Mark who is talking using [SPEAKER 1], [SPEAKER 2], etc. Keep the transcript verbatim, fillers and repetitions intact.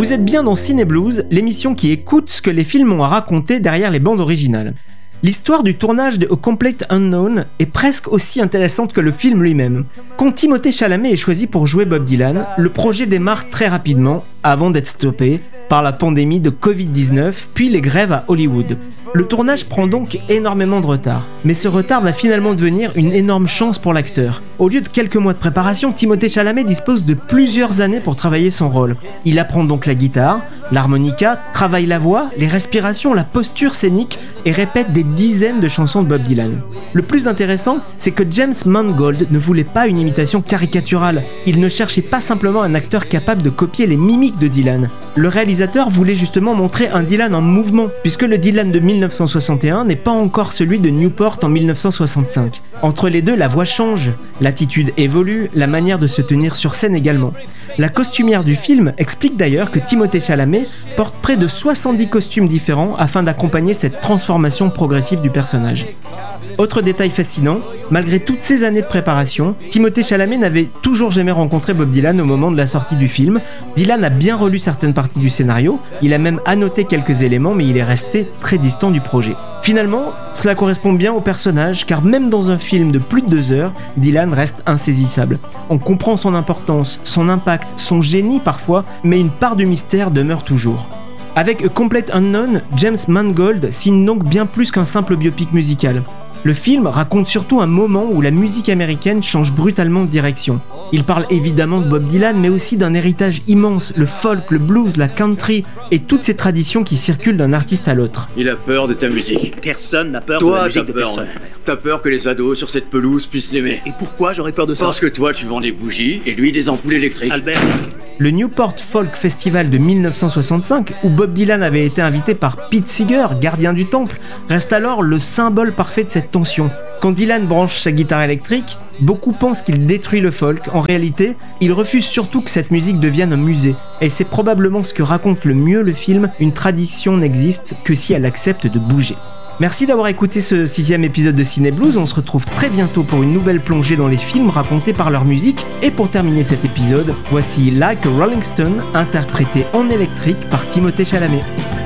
[SPEAKER 1] Vous êtes bien dans Ciné Blues, l'émission qui écoute ce que les films ont à raconter derrière les bandes originales. L'histoire du tournage de A Complete Unknown est presque aussi intéressante que le film lui-même. Quand Timothée Chalamet est choisi pour jouer Bob Dylan, le projet démarre très rapidement, avant d'être stoppé par la pandémie de covid dix-neuf, puis les grèves à Hollywood. Le tournage prend donc énormément de retard, mais ce retard va finalement devenir une énorme chance pour l'acteur. Au lieu de quelques mois de préparation, Timothée Chalamet dispose de plusieurs années pour travailler son rôle. Il apprend donc la guitare, l'harmonica, travaille la voix, les respirations, la posture scénique et répète des dizaines de chansons de Bob Dylan. Le plus intéressant, c'est que James Mangold ne voulait pas une imitation caricaturale. Il ne cherchait pas simplement un acteur capable de copier les mimiques de Dylan. Le réalisateur voulait justement montrer un Dylan en mouvement, puisque le Dylan de mille neuf cent soixante et un n'est pas encore celui de Newport en mille neuf cent soixante-cinq. Entre les deux, la voix change, l'attitude évolue, la manière de se tenir sur scène également. La costumière du film explique d'ailleurs que Timothée Chalamet porte près de soixante-dix costumes différents afin d'accompagner cette transformation progressive du personnage. Autre détail fascinant, malgré toutes ces années de préparation, Timothée Chalamet n'avait toujours jamais rencontré Bob Dylan au moment de la sortie du film. Dylan a bien relu certaines parties du scénario, il a même annoté quelques éléments, mais il est resté très distant du projet. Finalement, cela correspond bien au personnage, car même dans un film de plus de deux heures, Dylan reste insaisissable. On comprend son importance, son impact, son génie parfois, mais une part du mystère demeure toujours. Avec A Complete Unknown, James Mangold signe donc bien plus qu'un simple biopic musical. Le film raconte surtout un moment où la musique américaine change brutalement de direction. Il parle évidemment de Bob Dylan, mais aussi d'un héritage immense, le folk, le blues, la country, et toutes ces traditions qui circulent d'un artiste à l'autre.
[SPEAKER 2] Il a peur de ta musique.
[SPEAKER 3] Personne n'a peur
[SPEAKER 2] toi,
[SPEAKER 3] de la musique de
[SPEAKER 2] peur,
[SPEAKER 3] personne.
[SPEAKER 2] Ouais. T'as peur que les ados sur cette pelouse puissent l'aimer.
[SPEAKER 3] Et pourquoi j'aurais peur de ça?
[SPEAKER 2] Parce que toi, tu vends des bougies et lui des ampoules électriques.
[SPEAKER 3] Albert.
[SPEAKER 1] Le Newport Folk Festival de mille neuf cent soixante-cinq, où Bob Dylan avait été invité par Pete Seeger, gardien du temple, reste alors le symbole parfait de cette tension. Quand Dylan branche sa guitare électrique, beaucoup pensent qu'il détruit le folk. En réalité, il refuse surtout que cette musique devienne un musée. Et c'est probablement ce que raconte le mieux le film, une tradition n'existe que si elle accepte de bouger. Merci d'avoir écouté ce sixième épisode de Ciné Blues, on se retrouve très bientôt pour une nouvelle plongée dans les films racontés par leur musique. Et pour terminer cet épisode, voici Like a Rolling Stone, interprété en électrique par Timothée Chalamet.